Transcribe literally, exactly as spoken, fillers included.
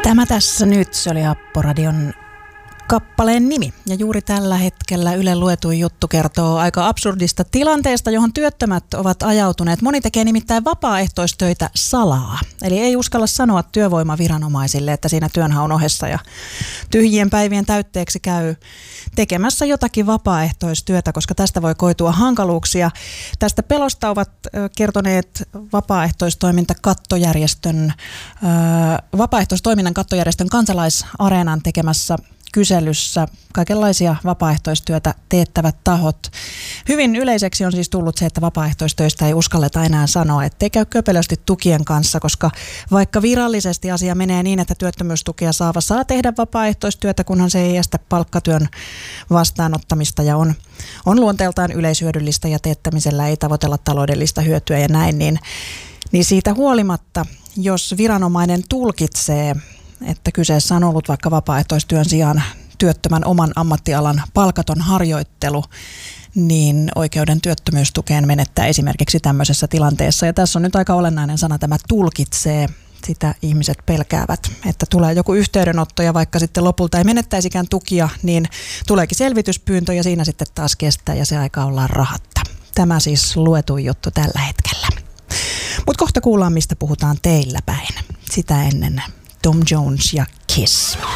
Tämä tässä nyt, se oli Apporadion kappaleen nimi. Ja juuri tällä hetkellä Yle Luetuin juttu kertoo aika absurdista tilanteesta, johon työttömät ovat ajautuneet. Moni tekee nimittäin vapaaehtoistöitä salaa. Eli ei uskalla sanoa työvoimaviranomaisille, että siinä työnhaun ohessa ja tyhjien päivien täytteeksi käy tekemässä jotakin vapaaehtoistyötä, koska tästä voi koitua hankaluuksia. Tästä pelosta ovat kertoneet vapaaehtoistoiminta kattojärjestön, vapaaehtoistoiminnan kattojärjestön Kansalaisareenan tekemässä kyselyssä kaikenlaisia vapaaehtoistyötä teettävät tahot. Hyvin yleiseksi on siis tullut se, että vapaaehtoistöistä ei uskalleta enää sanoa, ettei käy köpelösti tukien kanssa, koska vaikka virallisesti asia menee niin, että työttömyystukea saava saa tehdä vapaaehtoistyötä, kunhan se ei estä palkkatyön vastaanottamista ja on, on luonteeltaan yleishyödyllistä ja teettämisellä ei tavoitella taloudellista hyötyä ja näin, niin, niin siitä huolimatta, jos viranomainen tulkitsee, että kyseessä on ollut vaikka vapaaehtoistyön sijaan työttömän oman ammattialan palkaton harjoittelu, niin oikeuden työttömyystukeen menettää esimerkiksi tämmöisessä tilanteessa. Ja tässä on nyt aika olennainen sana, tämä tulkitsee. Sitä ihmiset pelkäävät, että tulee joku yhteydenotto ja vaikka sitten lopulta ei menettäisikään tukia, niin tuleekin selvityspyyntö ja siinä sitten taas kestää ja se aika ollaan rahatta. Tämä siis luetuin juttu tällä hetkellä. Mutta kohta kuullaan, mistä puhutaan teillä päin. Sitä ennen Tom Jones ja Kiss.